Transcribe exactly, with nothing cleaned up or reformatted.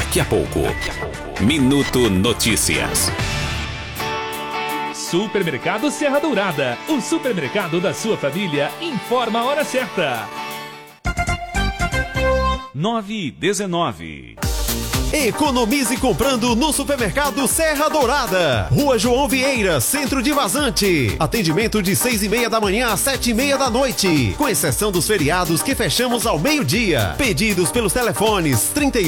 Daqui a pouco, Minuto Notícias. Supermercado Serra Dourada, o supermercado da sua família, informa a hora certa. nove e dezenove. Economize comprando no Supermercado Serra Dourada. Rua João Vieira, Centro de Vazante. Atendimento de seis e meia da manhã às sete e meia da noite. Com exceção dos feriados que fechamos ao meio-dia. Pedidos pelos telefones trinta e